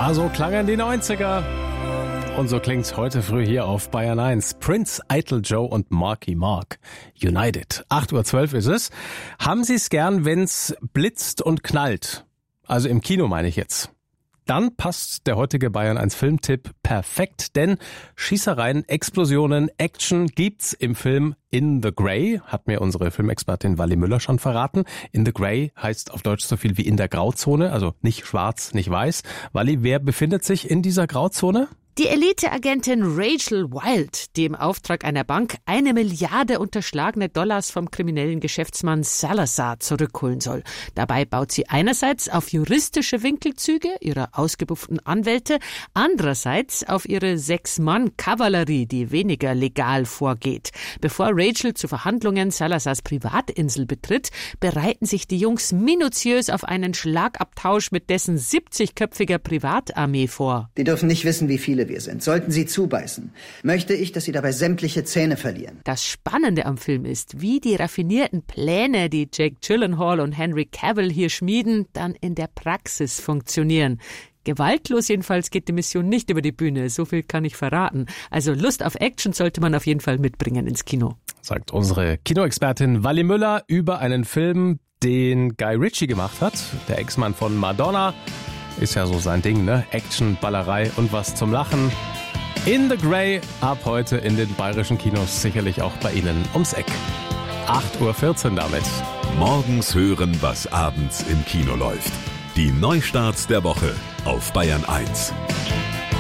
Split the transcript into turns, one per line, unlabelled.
Ja, so klangen die 90er. Und so klingt's heute früh hier auf Bayern 1. Prince, Eitel Joe und Marky Mark. United. 8:12 Uhr ist es. Haben Sie es gern, wenn's blitzt und knallt? Also im Kino meine ich jetzt. Dann passt der heutige Bayern 1 Filmtipp perfekt, denn Schießereien, Explosionen, Action gibt's im Film In the Grey, hat mir unsere Filmexpertin Wally Müller schon verraten. In the Grey heißt auf Deutsch so viel wie in der Grauzone, also nicht schwarz, nicht weiß. Wally, wer befindet sich in dieser Grauzone?
Die Elite-Agentin Rachel Wild, die im Auftrag einer Bank 1 Milliarde unterschlagene Dollars vom kriminellen Geschäftsmann Salazar zurückholen soll. Dabei baut sie einerseits auf juristische Winkelzüge ihrer ausgebufften Anwälte, andererseits auf ihre 6-Mann-Kavallerie, die weniger legal vorgeht. Bevor Rachel zu Verhandlungen Salazars Privatinsel betritt, bereiten sich die Jungs minutiös auf einen Schlagabtausch mit dessen 70-köpfiger Privatarmee vor.
Die dürfen nicht wissen, wie viele wir sind. Sollten sie zubeißen, möchte ich, dass sie dabei sämtliche Zähne verlieren.
Das Spannende am Film ist, wie die raffinierten Pläne, die Jake Gyllenhaal und Henry Cavill hier schmieden, dann in der Praxis funktionieren. Gewaltlos jedenfalls geht die Mission nicht über die Bühne, so viel kann ich verraten. Also Lust auf Action sollte man auf jeden Fall mitbringen ins Kino.
Sagt unsere Kinoexpertin Wally Müller über einen Film, den Guy Ritchie gemacht hat, der Ex-Mann von Madonna. Ist ja so sein Ding, ne? Action, Ballerei und was zum Lachen. In the Grey, ab heute in den bayerischen Kinos, sicherlich auch bei Ihnen ums Eck. 8:14 Uhr damit.
Morgens hören, was abends im Kino läuft. Die Neustarts der Woche auf Bayern 1.